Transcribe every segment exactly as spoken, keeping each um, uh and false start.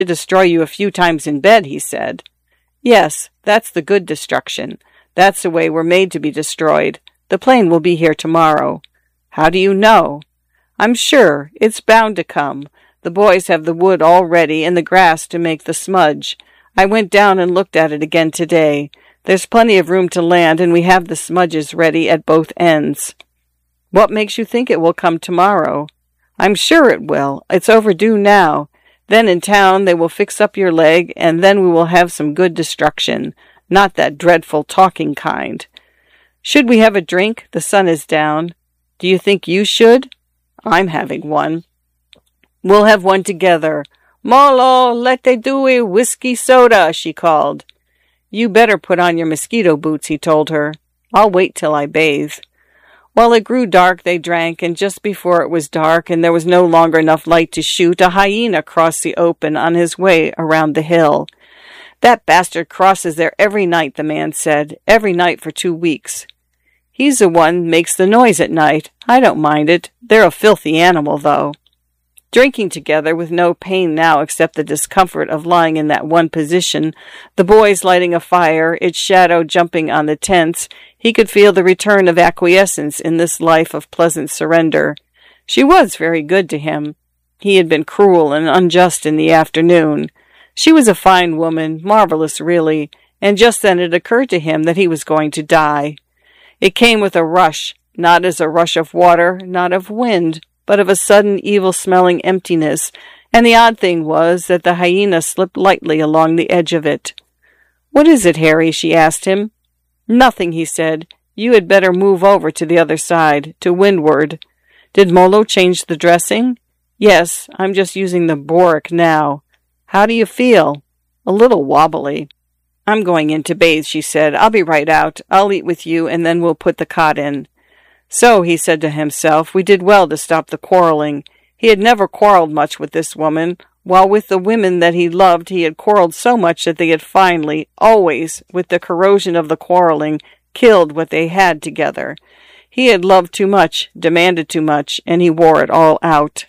to destroy you a few times in bed, he said. Yes, that's the good destruction. That's the way we're made to be destroyed. The plane will be here tomorrow. How do you know? I'm sure. It's bound to come. The boys have the wood all ready and the grass to make the smudge. I went down and looked at it again today. There's plenty of room to land, and we have the smudges ready at both ends. What makes you think it will come tomorrow? I'm sure it will. It's overdue now. Then in town they will fix up your leg, and then we will have some good destruction. Not that dreadful talking kind. Should we have a drink? The sun is down. Do you think you should? I'm having one. We'll have one together. Molo, lette due whiskey soda, she called. You better put on your mosquito boots, he told her. I'll wait till I bathe. While it grew dark, they drank, and just before it was dark and there was no longer enough light to shoot, a hyena crossed the open on his way around the hill. That bastard crosses there every night, the man said, every night for two weeks. He's the one makes the noise at night. I don't mind it. They're a filthy animal, though. Drinking together, with no pain now except the discomfort of lying in that one position, the boys lighting a fire, its shadow jumping on the tents, he could feel the return of acquiescence in this life of pleasant surrender. She was very good to him. He had been cruel and unjust in the afternoon. She was a fine woman, marvelous really, and just then it occurred to him that he was going to die. It came with a rush, not as a rush of water, not of wind, but of a sudden evil-smelling emptiness, and the odd thing was that the hyena slipped lightly along the edge of it. What is it, Harry? She asked him. Nothing, he said. You had better move over to the other side, to windward. Did Molo change the dressing? Yes, I'm just using the boric now. How do you feel? A little wobbly. I'm going in to bathe, she said. I'll be right out. I'll eat with you, and then we'll put the cot in. So, he said to himself, we did well to stop the quarreling. He had never quarreled much with this woman, while with the women that he loved he had quarreled so much that they had finally, always, with the corrosion of the quarreling, killed what they had together. He had loved too much, demanded too much, and he wore it all out.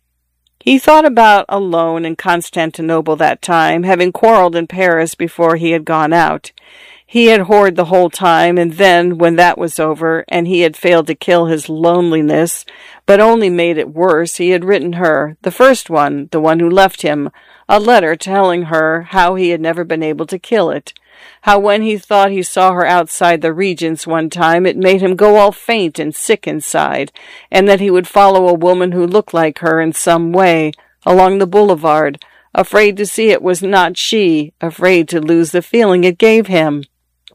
He thought about alone in Constantinople that time, having quarreled in Paris before he had gone out. He had whored the whole time, and then, when that was over, and he had failed to kill his loneliness, but only made it worse, he had written her, the first one, the one who left him, a letter telling her how he had never been able to kill it, how when he thought he saw her outside the Regents one time, it made him go all faint and sick inside, and that he would follow a woman who looked like her in some way, along the boulevard, afraid to see it was not she, afraid to lose the feeling it gave him.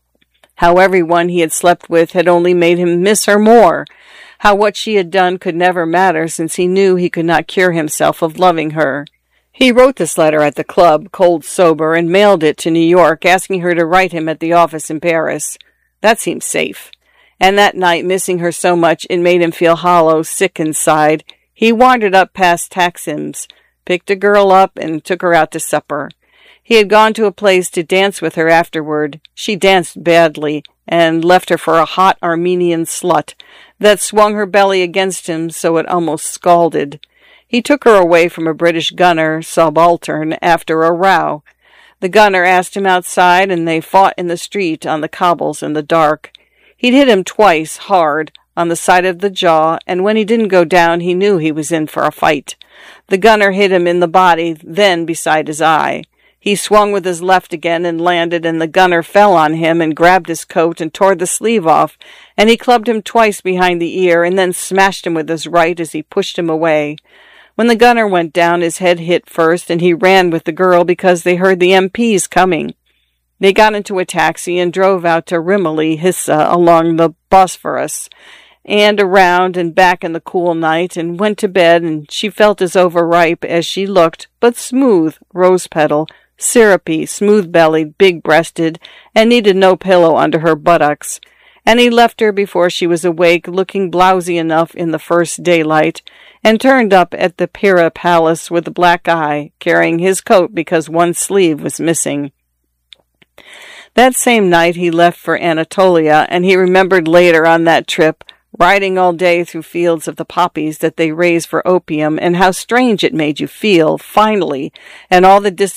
How everyone he had slept with had only made him miss her more, how what she had done could never matter since he knew he could not cure himself of loving her. He wrote this letter at the club, cold sober, and mailed it to New York, asking her to write him at the office in Paris. That seemed safe. And that night, missing her so much it made him feel hollow, sick inside, he wandered up past Taksim's, picked a girl up, and took her out to supper. He had gone to a place to dance with her afterward. She danced badly, and left her for a hot Armenian slut that swung her belly against him so it almost scalded. He took her away from a British gunner, subaltern, after a row. The gunner asked him outside, and they fought in the street on the cobbles in the dark. He'd hit him twice, hard, on the side of the jaw, and when he didn't go down, he knew he was in for a fight. The gunner hit him in the body, then beside his eye. He swung with his left again and landed, and the gunner fell on him and grabbed his coat and tore the sleeve off, and he clubbed him twice behind the ear and then smashed him with his right as he pushed him away. When the gunner went down, his head hit first, and he ran with the girl because they heard the M Ps coming. They got into a taxi and drove out to Rimini, Hissa, along the Bosphorus, and around and back in the cool night, and went to bed, and she felt as overripe as she looked, but smooth, rose-petal, syrupy, smooth-bellied, big-breasted, and needed no pillow under her buttocks. And he left her before she was awake, looking blousy enough in the first daylight, and turned up at the Pira Palace with a black eye, carrying his coat because one sleeve was missing. That same night he left for Anatolia, and he remembered later on that trip riding all day through fields of the poppies that they raise for opium, and how strange it made you feel, finally, and all the dis-